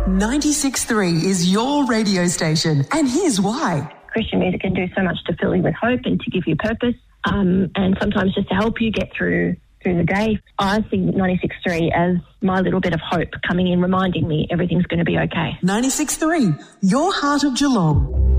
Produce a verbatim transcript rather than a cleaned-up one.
ninety-six point three is your radio station, and here's why. Christian music can do so much to fill you with hope and to give you purpose, um, and sometimes just to help you get through through the day. I see ninety-six point three as my little bit of hope coming in, reminding me everything's going to be okay. ninety-six point three, your heart of Geelong.